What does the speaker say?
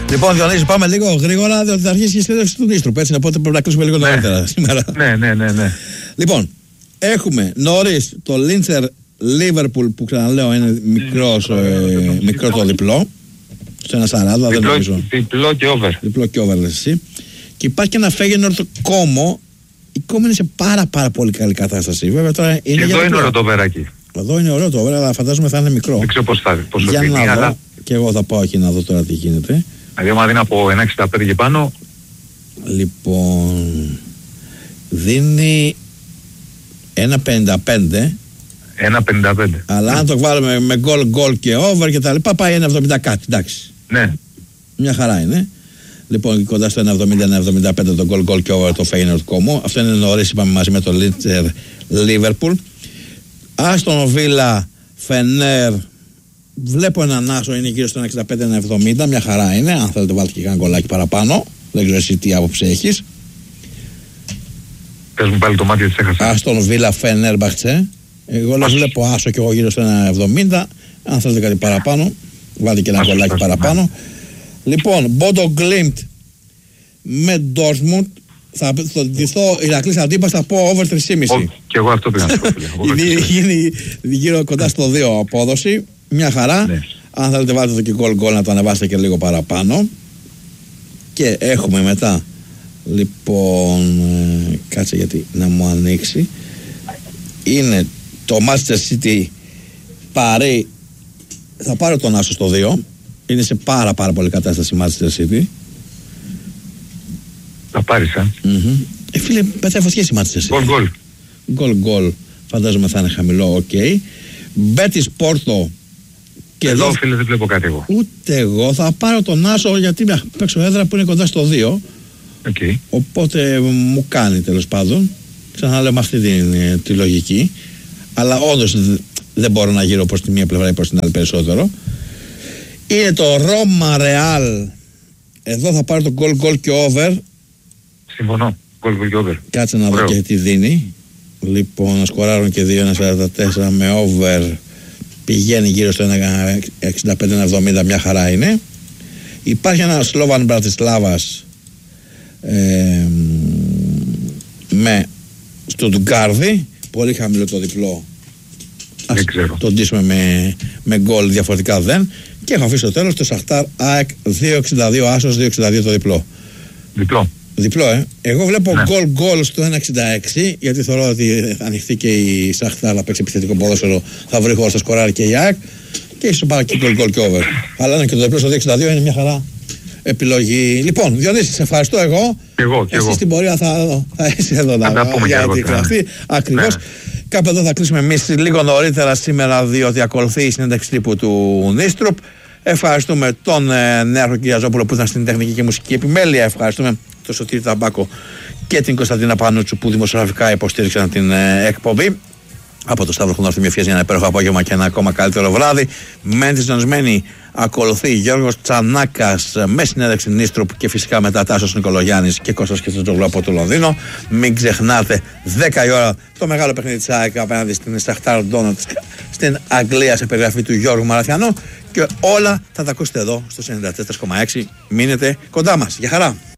Λοιπόν, Διονύση, πάμε λίγο γρήγορα, διότι θα αρχίσει η συνέντευξη του Νίστροπ. Έτσι, οπότε πρέπει να κλείσουμε λίγο νωρίτερα σήμερα. Ναι. Λοιπόν, έχουμε νωρίς το Λίντσερ Λίβερπουλ που ξαναλέω είναι μικρό το διπλό. Στο 1,40, δεν νομίζω. Διπλό και over. Διπλό και over, λες εσύ. Και υπάρχει και ένα Φέγενορντ το Κόμο. Η Κόμο είναι σε πάρα πολύ καλή κατάσταση. Βέβαια τώρα είναι. Και εδώ είναι ωραίο το βεράκι. Εδώ είναι ωραίο το over, αλλά φαντάζομαι θα είναι μικρό. Δεν ξέρω πώς θα για είναι. Να δω. Και εγώ θα πάω εκεί να δω τώρα τι γίνεται. Δηλαδή, άμα δίνει από 1,65 και πάνω. Λοιπόν. Δίνει 1,55. 1,55. Αλλά αν το βάλουμε με γκολ και over και τα λοιπά, πάει 1,70 κάτι. Εντάξει. Ναι. Μια χαρά είναι. Λοιπόν, κοντά στο 1,70-1,75 το γκολ και over το Feyenoord Como. Αυτό είναι νωρίς, είπαμε, μαζί με το Leicester Liverpool. Άστον Βίλα Φενέρ. Βλέπω έναν άσο, είναι γύρω στο 1,65-1,70. Μια χαρά είναι. Αν θέλετε, βάλτε και κανένα γκολάκι παραπάνω. Δεν ξέρω εσύ τι άποψη έχεις. Πες μου πάλι το μάτι της έχασα. Άστον Βίλα Φενέρ Μπαχτσέ. Εγώ βλέπω άσο και εγώ γύρω στο 1,70. Αν θέλετε κάτι παραπάνω, βάλτε και ένα γκολάκι παραπάνω. Λοιπόν, Μπόντο Γκλίμπτ με Ντόρτμουντ. Θα ντυθώ Ηρακλής Αντίπας, θα πω over 3,5. Και εγώ αυτό πήγα να πω. Γίνει γύρω κοντά στο 2 απόδοση. Μια χαρά. Ναι. Αν θέλετε βάλτε το και γκολ να το ανεβάσετε και λίγο παραπάνω. Και έχουμε μετά. Λοιπόν, κάτσε γιατί να μου ανοίξει. Είναι το Manchester City Παρί. Θα πάρω τον άσο στο 2. Είναι σε πάρα πολύ κατάσταση η Manchester City. Θα πάρεις, Φίλε, πετάει φωτιές η Manchester City. Γκολ. Φαντάζομαι θα είναι χαμηλό, οκ. Μπέτις Πόρτο. Και εδώ, φίλε, δεν βλέπω κάτι εγώ. Ούτε εγώ. Θα πάρω τον άσο γιατί παίξω έδρα που είναι κοντά στο 2. Okay. Οπότε μου κάνει τέλος πάντων. Ξαναλέω με αυτή τη λογική. Αλλά όντως δεν μπορώ να γύρω προς τη μία πλευρά ή προς την άλλη περισσότερο. Είναι το Ρώμα Ρεάλ. Εδώ θα πάρω το γκολ και over. Συμφωνώ. Γκολ και over. Κάτσε να δω και τι δίνει. Λοιπόν, να σκοράρουν και 2,44 με over. Πηγαίνει γύρω στο 1,65-1,70. Μια χαρά είναι. Υπάρχει ένα Σλόβαν Μπρατισλάβας με Στουτγκάρδη. Πολύ χαμηλό το διπλό. Δεν ξέρω. Το ντύσουμε με γκολ, διαφορετικά δεν. Και έχω αφήσει στο τέλος το Σαχτάρ ΑΕΚ 2,62 άσος, 2,62 το διπλό. Διπλό, Εγώ βλέπω γκολ στο 1,66 γιατί θεωρώ ότι θα ανοιχθεί και η Σαχτάρ να παίξει επιθετικό ποδόσφαιρο, θα βρει χώρο στο σκοράρι και η ΑΕΚ. Και ίσως πάρω και γκολ και over. Αλλά είναι και το διπλό στο 2,62 είναι μια χαρά επιλογή. Λοιπόν, Διονύση, σε ευχαριστώ εγώ. Εσύ στην πορεία θα είσαι εδώ να πούμε για την γραφή. Ακριβώς. Κάπου εδώ θα κλείσουμε εμείς λίγο νωρίτερα σήμερα, διότι ακολουθεί η συνέντευξη τύπου του Νίστροπ. Ευχαριστούμε τον Νέαρχο Κυριαζόπουλο που ήταν στην τεχνική και μουσική επιμέλεια. Ευχαριστούμε τον Σωτήρη Ταμπάκο και την Κωνσταντίνα Πανούτσου που δημοσιογραφικά υποστήριξαν την εκπομπή. Από το Σταύρο Χουνόρθη μια για ένα υπέροχο απόγευμα και ένα ακόμα καλύτερο βράδυ. Μένετε συντονισμένοι. Ακολουθεί Γιώργος Τσανάκας με συνέντευξη Νίστροπ και φυσικά μετά Τάσος Νικολογιάννης και Κώστας Κεστζόγλου από το Λονδίνο. Μην ξεχνάτε 10 η ώρα το μεγάλο παιχνίδι της ΑΕΚ απέναντι στην Σαχτάρ Ντόνετσκ στην Αγγλία σε περιγραφή του Γιώργου Μαραθιανού. Και όλα θα τα ακούσετε εδώ στο 94,6. Μείνετε κοντά μας. Γεια χαρά.